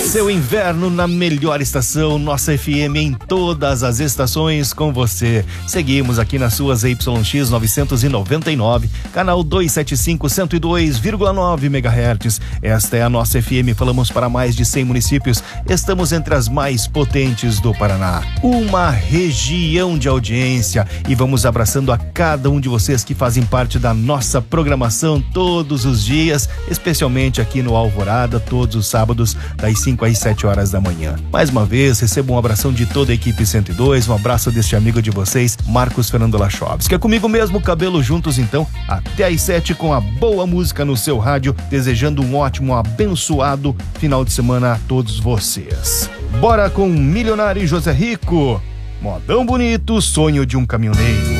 Seu inverno na melhor estação, nossa FM em todas as estações com você. Seguimos aqui nas suas YX 999, canal 275, 102,9 MHz. Esta é a nossa FM, falamos para mais de 100 municípios. Estamos entre as mais potentes do Paraná. Uma região de audiência e vamos abraçando a cada um de vocês que fazem parte da nossa programação todos os dias, especialmente aqui no Alvorada, todos os sábados, das 5 às 7 horas da manhã. Mais uma vez, recebo um abração de toda a equipe 102, um abraço deste amigo de vocês, Marcos Fernando Lachovski. É comigo mesmo, cabelo juntos então, até às 7 com a boa música no seu rádio, desejando um ótimo, abençoado final de semana a todos vocês. Bora com Milionário José Rico, modão bonito, sonho de um caminhoneiro.